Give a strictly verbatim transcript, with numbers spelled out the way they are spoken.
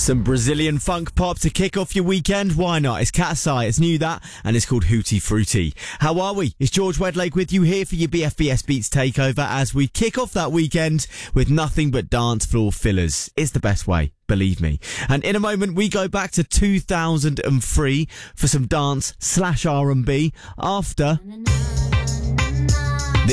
Some Brazilian funk pop to kick off your weekend. Why not? It's Katsai, it's new that, and it's called Hootie Fruity. How are we? It's George Wedlake with you here for your B F B S Beats takeover as we kick off that weekend with nothing but dance floor fillers. It's the best way, believe me. And in a moment, we go back to two thousand three for some dance slash R and B after...